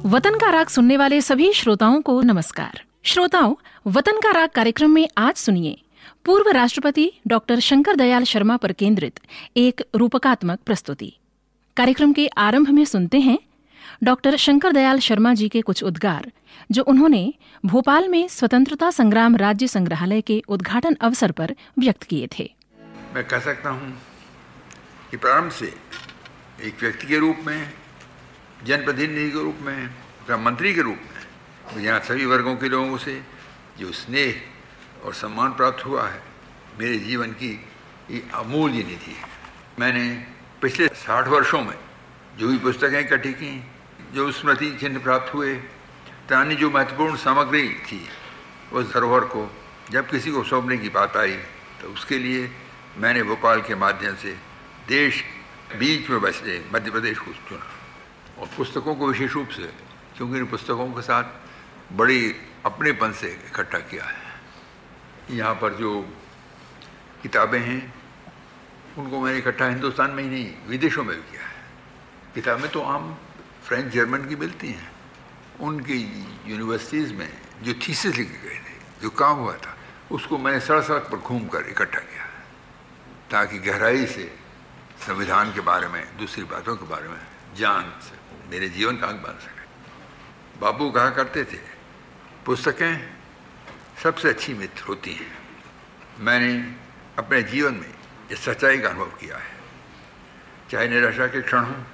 वतन का राग सुनने वाले सभी श्रोताओं को नमस्कार। श्रोताओं, वतन का राग कार्यक्रम में आज सुनिए पूर्व राष्ट्रपति डॉक्टर शंकर दयाल शर्मा पर केंद्रित एक रूपकात्मक प्रस्तुति। कार्यक्रम के आरंभ में सुनते हैं डॉक्टर शंकर दयाल शर्मा जी के कुछ उद्गार जो उन्होंने भोपाल में स्वतंत्रता संग्राम राज्य संग्रहालय के उद्घाटन अवसर पर व्यक्त किए थे। मैं कह सकता हूँ कि प्रारंभ से एक व्यक्ति के रूप में, जनप्रतिनिधि के रूप में, मंत्री के रूप में यहाँ सभी वर्गों के लोगों से जो स्नेह और सम्मान प्राप्त हुआ है, मेरे जीवन की ये अमूल्य निधि है। मैंने पिछले 60 वर्षों में जो भी पुस्तकें इकट्ठी की, जो स्मृति चिन्ह प्राप्त हुए, तानी जो महत्वपूर्ण सामग्री थी, उस धरोहर को जब किसी को सौंपने की बात आई तो उसके लिए मैंने भोपाल के माध्यम से देश बीच में बसे मध्य प्रदेश को चुना और पुस्तकों को विशेष रूप से, क्योंकि इन पुस्तकों के साथ बड़ी अपनेपन से इकट्ठा किया है। यहाँ पर जो किताबें हैं उनको मैंने इकट्ठा हिंदुस्तान में ही नहीं, विदेशों में भी किया है। किताबें तो आम फ्रेंच जर्मन की मिलती हैं, उनकी यूनिवर्सिटीज़ में जो थीसिस लिखे गए थे, जो काम हुआ था, उसको मैंने सड़क सड़क पर घूम कर इकट्ठा किया है ताकि गहराई से संविधान के बारे में, दूसरी बातों के बारे में जान से मेरे जीवन का अंग बन सके। बापू कहा करते थे, पुस्तकें सबसे अच्छी मित्र होती हैं। मैंने अपने जीवन में इस सच्चाई का अनुभव किया है, चाहे निराशा के क्षण हों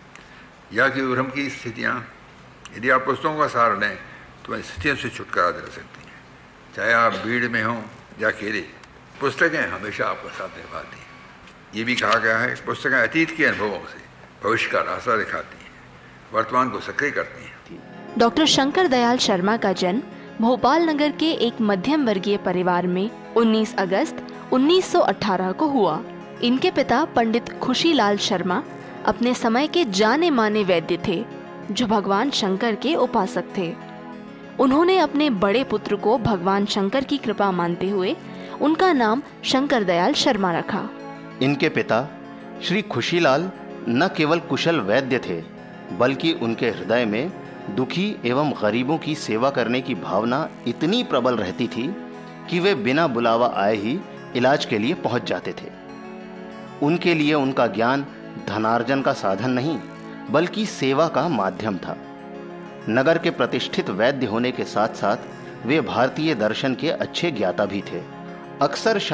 या कि विभ्रम की स्थितियाँ। यदि आप पुस्तकों का सहारा लें तो स्थितियों से छुटकारा दिला सकती हैं। चाहे आप भीड़ में हों या अकेले, पुस्तकें हमेशा आपका साथ निभाती हैं। ये भी कहा गया है, पुस्तकें अतीत के अनुभवों से भविष्य का रास्ता दिखाती हैं, वर्तमान को सक्रिय करती हैं। डॉक्टर शंकर दयाल शर्मा का जन्म भोपाल नगर के एक मध्यम वर्गीय परिवार में 19 अगस्त 1918 को हुआ। इनके पिता पंडित खुशीलाल शर्मा अपने समय के जाने माने वैद्य थे जो भगवान शंकर के उपासक थे। उन्होंने अपने बड़े पुत्र को भगवान शंकर की कृपा मानते हुए उनका नाम शंकर दयाल शर्मा रखा। इनके पिता श्री खुशीलाल न केवल कुशल वैद्य थे, बल्कि उनके हृदय में दुखी एवं गरीबों की सेवा करने की भावना इतनी प्रबल रहती थी कि वे बिना बुलावा आए ही इलाज के लिए पहुंच जाते थे। उनके लिए उनका ज्ञान धनार्जन का साधन नहीं, बल्कि सेवा का माध्यम था। नगर के प्रतिष्ठित वैद्य होने के साथ साथ वे भारतीय दर्शन के अच्छे ज्ञाता भी थे। अक्सर